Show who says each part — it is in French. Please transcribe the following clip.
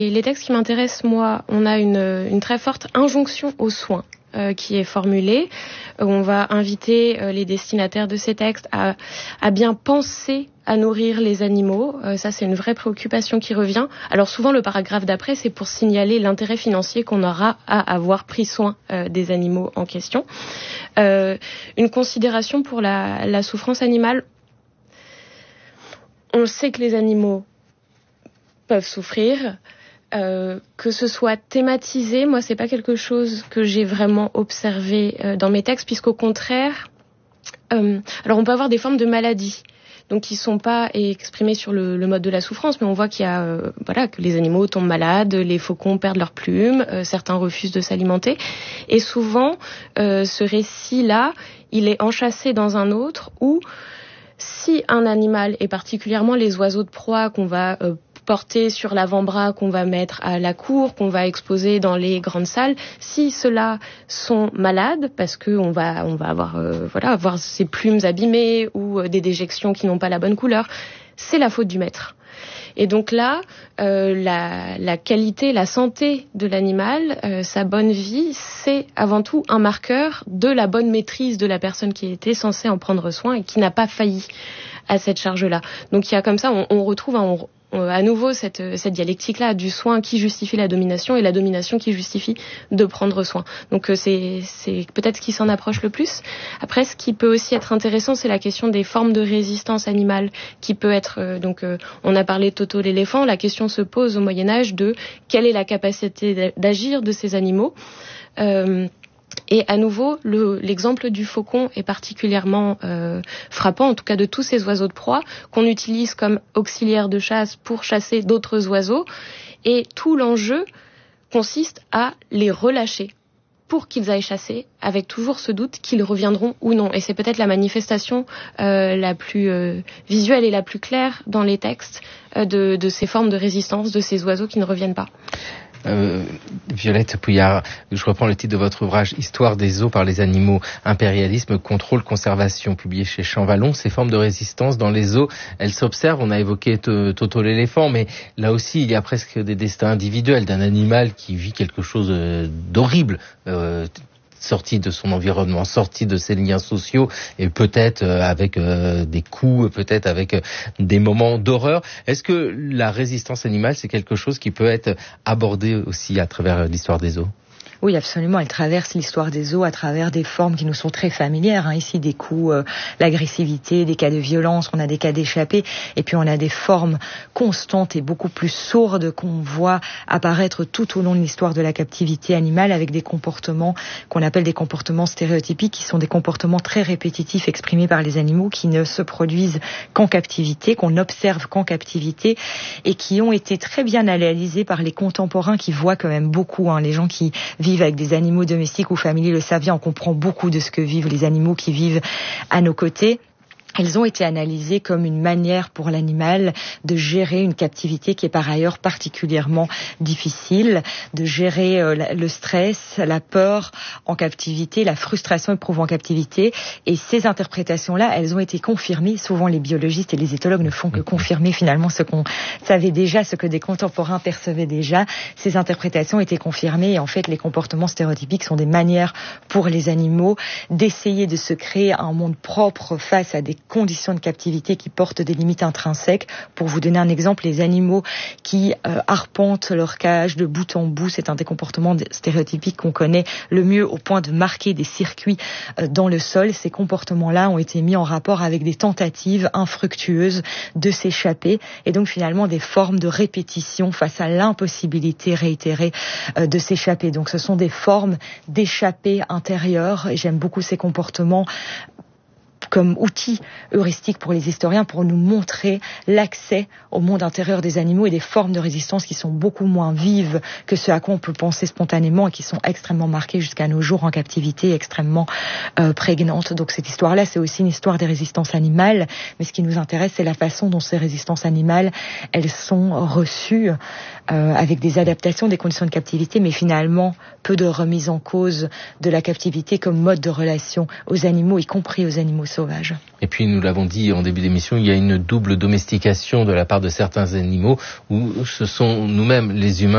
Speaker 1: Et les textes qui m'intéressent, moi, on a une très forte injonction aux soins qui est formulée. On va inviter les destinataires de ces textes à bien penser à nourrir les animaux. Ça, c'est une vraie préoccupation qui revient. Alors souvent, le paragraphe d'après, c'est pour signaler l'intérêt financier qu'on aura à avoir pris soin des animaux en question. Une considération pour la souffrance animale. On sait que les animaux peuvent souffrir. Que ce soit thématisé, moi c'est pas quelque chose que j'ai vraiment observé dans mes textes, puisqu'au contraire, alors on peut avoir des formes de maladies, donc qui sont pas exprimées sur le mode de la souffrance, mais on voit qu'il y a que les animaux tombent malades, les faucons perdent leurs plumes, certains refusent de s'alimenter, et souvent ce récit-là, il est enchâssé dans un autre où si un animal, et particulièrement les oiseaux de proie qu'on va portés sur l'avant-bras, qu'on va mettre à la cour, qu'on va exposer dans les grandes salles, si ceux-là sont malades, parce que on va avoir ces plumes abîmées ou des déjections qui n'ont pas la bonne couleur, c'est la faute du maître. Et donc là, la qualité, la santé de l'animal, sa bonne vie, c'est avant tout un marqueur de la bonne maîtrise de la personne qui était censée en prendre soin et qui n'a pas failli à cette charge-là. Donc il y a comme ça, on retrouve à nouveau cette dialectique-là du soin qui justifie la domination et la domination qui justifie de prendre soin. Donc c'est peut-être ce qui s'en approche le plus. Après, ce qui peut aussi être intéressant, c'est la question des formes de résistance animale qui peut être... on a parlé de Toto l'éléphant, la question se pose au Moyen-Âge de quelle est la capacité d'agir de ces animaux. Et à nouveau, l'exemple du faucon est particulièrement frappant, en tout cas de tous ces oiseaux de proie, qu'on utilise comme auxiliaire de chasse pour chasser d'autres oiseaux. Et tout l'enjeu consiste à les relâcher pour qu'ils aillent chasser, avec toujours ce doute qu'ils reviendront ou non. Et c'est peut-être la manifestation la plus visuelle et la plus claire dans les textes de ces formes de résistance, de ces oiseaux qui ne reviennent pas.
Speaker 2: Violette Pouillard, je reprends le titre de votre ouvrage Histoire des zoos par les animaux, impérialisme, contrôle, conservation, publié chez Champvallon. Ces formes de résistance dans les zoos, elles s'observent. On a évoqué Toto l'éléphant, mais là aussi il y a presque des destins individuels d'un animal qui vit quelque chose d'horrible, sorti de son environnement, sorti de ses liens sociaux, et peut-être avec des coups, peut-être avec des moments d'horreur. Est-ce que la résistance animale, c'est quelque chose qui peut être abordé aussi à travers l'histoire des zoos ?
Speaker 3: Oui, absolument. Elle traverse l'histoire des zoos à travers des formes qui nous sont très familières. Ici, des coups, l'agressivité, des cas de violence, on a des cas d'échappée, et puis on a des formes constantes et beaucoup plus sourdes qu'on voit apparaître tout au long de l'histoire de la captivité animale, avec des comportements qu'on appelle des comportements stéréotypiques, qui sont des comportements très répétitifs exprimés par les animaux, qui ne se produisent qu'en captivité, qu'on observe qu'en captivité, et qui ont été très bien analysés par les contemporains qui voient quand même beaucoup, les gens qui vivent avec des animaux domestiques ou familiers le savent bien, on comprend beaucoup de ce que vivent les animaux qui vivent à nos côtés. Elles ont été analysées comme une manière pour l'animal de gérer une captivité qui est par ailleurs particulièrement difficile, de gérer le stress, la peur en captivité, la frustration éprouvée en captivité. Et ces interprétations-là, elles ont été confirmées. Souvent, les biologistes et les éthologues ne font que confirmer finalement ce qu'on savait déjà, ce que des contemporains percevaient déjà. Ces interprétations étaient confirmées, et en fait, les comportements stéréotypiques sont des manières pour les animaux d'essayer de se créer un monde propre face à des conditions de captivité qui portent des limites intrinsèques. Pour vous donner un exemple, les animaux qui arpentent leur cage de bout en bout, c'est un des comportements stéréotypiques qu'on connaît le mieux, au point de marquer des circuits dans le sol. Ces comportements-là ont été mis en rapport avec des tentatives infructueuses de s'échapper, et donc finalement des formes de répétition face à l'impossibilité réitérée de s'échapper. Donc ce sont des formes d'échappée intérieure, et j'aime beaucoup ces comportements comme outil heuristique pour les historiens, pour nous montrer l'accès au monde intérieur des animaux et des formes de résistance qui sont beaucoup moins vives que ce à quoi on peut penser spontanément, et qui sont extrêmement marquées jusqu'à nos jours en captivité, extrêmement prégnantes. Donc cette histoire-là, c'est aussi une histoire des résistances animales, mais ce qui nous intéresse, c'est la façon dont ces résistances animales, elles sont reçues avec des adaptations des conditions de captivité, mais finalement peu de remise en cause de la captivité comme mode de relation aux animaux, y compris aux animaux sauvages.
Speaker 2: Et puis, nous l'avons dit en début d'émission, il y a une double domestication de la part de certains animaux, où ce sont nous-mêmes, les humains,